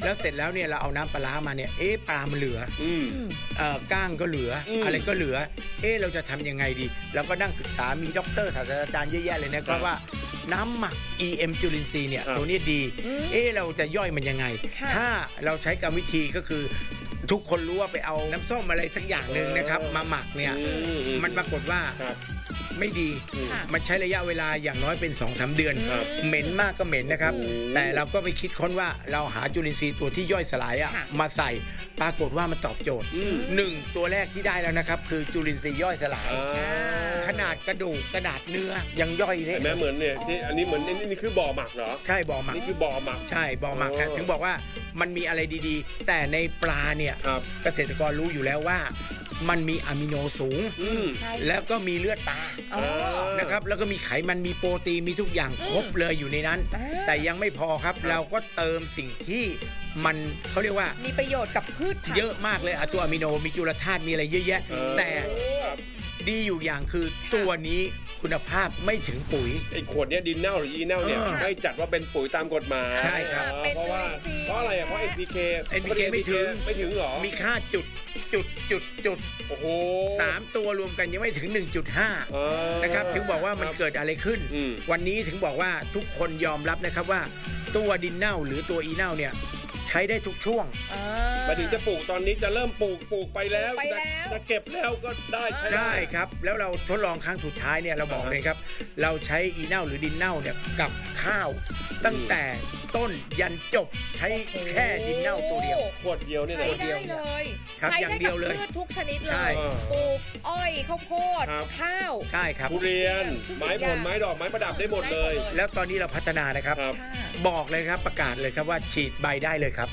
แล้วเสร็จแล้วเนี่ยเราเอาน้ำปลาร้ามาเนี่ยปลามันเหลือก้างก็เหลืออะไรก็เหลือเราจะทำยังไงดีเราก็นั่งศึกษามีด็อกเตอร์ศาสตราจารย์เยอะแยะเลยนะครับว่าน้ำหมัก EM จุลินทรีย์เนี่ยตัวนี้ดีเราจะย่อยมันยังไงถ้าเราใช้กรรมวิธีก็คือทุกคนรู้ว่าไปเอาน้ำส้มอะไรสักอย่างหนึ่งนะครับมาหมักเนี่ยมันปรากฏว่าไม่ดีมันใช้ระยะเวลาอย่างน้อยเป็น 2-3 เดือนเหม็นมากก็เหม็นนะครับแต่เราก็ไปคิดค้นว่าเราหาจุลินทรีย์ตัวที่ย่อยสลายมาใส่ปรากฏว่ามันตอบโจทย์1ตัวแรกที่ได้แล้วนะครับคือจุลินทรีย์ย่อยสลายขนาดกระดูกขนาดเนื้อยังย่อยเลยแม่เหมือนเนี่ยที่อันนี้เหมือนนี่คือบ่อหมักเหรอใช่บ่อหมักนี่คือบ่อหมักใช่บ่อหมักถึงบอกว่ามันมีอะไรดีๆแต่ในปลาเนี่ยเกษตรกรรู้อยู่แล้วว่ามันมีอะมิโนสูงแล้วก็มีเลือดปลานะครับแล้วก็มีไขมันมีโปรตีนมีทุกอย่างครบเลยอยู่ในนั้นแต่ยังไม่พอครับเราก็เติมสิ่งที่มันเขาเรียกว่ามีประโยชน์กับพืชผักเยอะมากเลยตัวอะมิโนมีจุลธาตุมีอะไรเยอะแยะแต่ดีอยู่อย่างคือตัวนี้คุณภาพไม่ถึงปุ๋ยไอ้ขวดเนี้ยดินเน่าหรืออีเน่าเนี่ยไม่จัดว่าเป็นปุ๋ยตามกฎหมายใช่ครับเพราะอะไรเพราะ NPK ไม่ถึงหรอมีค่าจุดโอ้โห 3ตัวรวมกันยังไม่ถึง 1.5 นะครับถึงบอกว่ามันเกิดอะไรขึ้นวันนี้ถึงบอกว่าทุกคนยอมรับนะครับว่าตัวดินเน่าหรือตัวอีเน่าเนี่ยใช้ได้ทุกช่วงมาถึงจะปลูกตอนนี้จะเริ่มปลูกไปแล้วจะเก็บแล้วก็ได้ใช่ครับแล้วเราทดลองครั้งสุดท้ายเนี่ยเราบอกเลยครับเราใช้อีเน่าหรือดินเน่าเนี่ยกับข้าวตั้งแต่ต้นยันจบใช้แค่ดินเน่าตัวเดียวขวดเดียวนี่ใช้ได้เลยครับอย่างเดียวเลยพืชทุกชนิดเลยปลูกอ้อยข้าวโพดข้าวใช่ครับทุเรียนไม้ผลไม้ดอกไม้ประดับได้หมดเลยแล้วตอนนี้เราพัฒนานะครับบอกเลยครับประกาศเลยครับว่าฉีดใบได้เลยครับ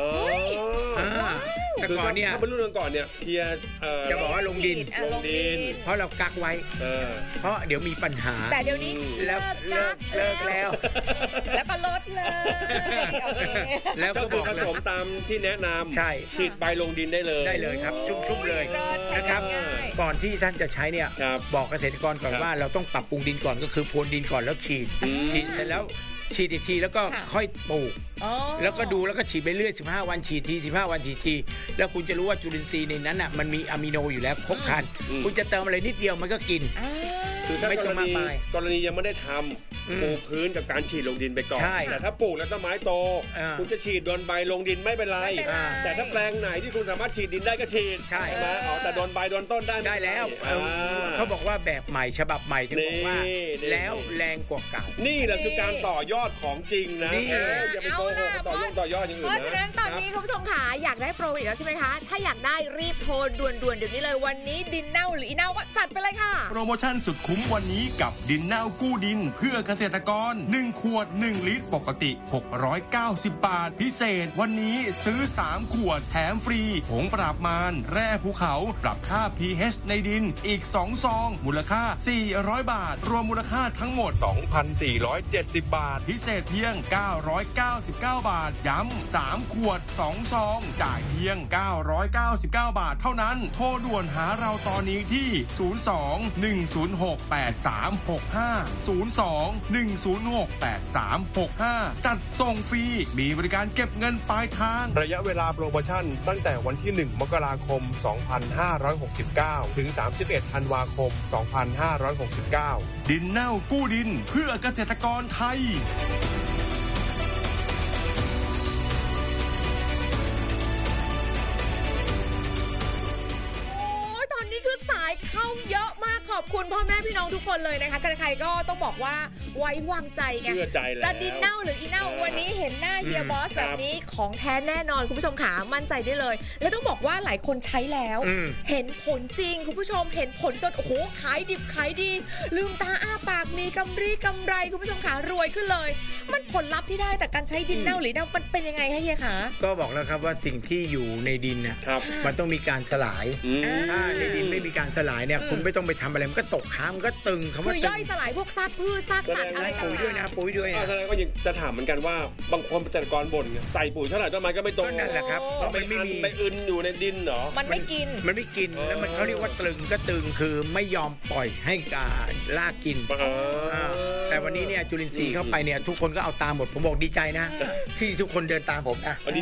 แต่ก่อนเนี่ยถ้าเป็นรุ่นก่อนเนี่ยเพียจะบอกว่าลงดินเพราะเรากักไว้เพราะเดี๋ยวมีปัญหาแต่เดี๋ยวนี้เลิกแล้วแล้วก็ลดเลยแล้วก็คือผสมตามที่แนะนำใช่ฉีดใบลงดินได้เลยครับชุ่มๆเลยนะครับก่อนที่ท่านจะใช้เนี่ยบอกเกษตรกรก่อนว่าเราต้องปรับปรุงดินก่อนก็คือพรวนดินก่อนแล้วฉีดเสร็จแล้วฉีดอีกทีแล้วก็ค่อยปลูกแล้วก็ดูแล้วก็ฉีดไปเรื่อย15วันฉีดที15วันฉีดทีแล้วคุณจะรู้ว่าจุลินทรีย์ในนั้นน่ะมันมีอะมิโนอยู่แล้วครบครันคุณจะเติมอะไรนิดเดียวมันก็กินคือถ้ากรณียังไม่ได้ทำปูพื้นกับการฉีดลงดินไปก่อนแต่ถ้าปลูกแล้วต้นไม้โตคุณจะฉีดโดนใบลงดินไม่เป็นไรแต่ถ้าแปลงไหนที่คุณสามารถฉีดดินได้ก็ฉีดใช่ไหมแต่โดนใบโดนต้นได้แล้วเขาบอกว่าแบบใหม่ฉบับใหม่ถึงบอกว่าแล้วแรงกว่าเก่านี่แหละคือการต่อยอดของจริงนะอย่าไปโกหกต่อยอดอย่างอื่นนะเพราะฉะนั้นตอนนี้คุณผู้ชมค่ะอยากได้โปรอีกแล้วใช่ไหมคะถ้าอยากได้รีบโทรด่วนๆเดี๋ยวนี้เลยวันนี้ดินเน่าหรืออีเน่าก็จัดไปเลยค่ะโปรโมชั่นสุดคุ้มวันนี้กับดินเน่ากู้ดินเพื่อเกษตรกร1ขวด1ลิตรปกติ690 บาทพิเศษวันนี้ซื้อ3ขวดแถมฟรีผงปราบมารแร่ภูเขาปรับค่า pH ในดินอีก2ซองมูลค่า400บาทรวมมูลค่าทั้งหมด 2,470 บาทพิเศษเพียง999 บาทย้ำ3ขวด2ซองจ่ายเพียง999 บาทเท่านั้นโทรด่วนหาเราตอนนี้ที่02-106-8365 จัดส่งฟรีมีบริการเก็บเงินปลายทางระยะเวลาโปรโมชั่นตั้งแต่วันที่1มกราคม2569ถึง31ธันวาคม2569 ดินเน่ากู้ดินเพื่อเกษตรกรไทยสายเข้าเยอะมากขอบคุณพ่อแม่พี่น้องทุกคนเลยนะคะใครๆก็ต้องบอกว่าไว้วางใจไงเชื่อใจแล้วจะดินเน่าหรืออีเน่าวันนี้เห็นหน้าเฮียบอสแบบนี้ของแท้แน่นอนคุณผู้ชมขามั่นใจได้เลยแล้วต้องบอกว่าหลายคนใช้แล้วเห็นผลจริงคุณผู้ชมเห็นผลจนโอ้โหขายดิบขายดีลืมตาอ้าปากมีกำไรคุณผู้ชมขารวยขึ้นเลยมันผลลัพธ์ที่ได้แต่การใช้ดินเน่าหรือเน่ามันเป็นยังไงคะเฮียคะก็บอกแล้วครับว่าสิ่งที่อยู่ในดินเนี่ยมันต้องมีการสลายถ้าในดินไม่มีการสลายเนี่ยคุณไม่ต้องไปทำอะไรมันก็ตกค้างมันก็ตึงคำว่าคือย่อยสลายพวกซากพืชซากสัตว์อะไรปุ๋ยด้วยนะปุ๋ยด้วยแสดงว่ายังจะถามเหมือนกันว่าบางคนเกษตรกรบ่นใส่ปุ๋ยเท่าไหร่ต้นไม้ก็ไม่โตนั่นแหละครับเพราะมันไม่มีไปอึนอยู่ในดินเหรอมันไม่กินแล้วมันเขาเรียกว่าตึงก็ตึงคือไม่ยอมปล่อยให้รากกินแต่วันนี้เนี่ยจุลินทรีย์เข้าไปเนี่ยทุกคนก็เอาตามหมดผมบอกดีใจนะที่ทุกคนเดินตามผมนะ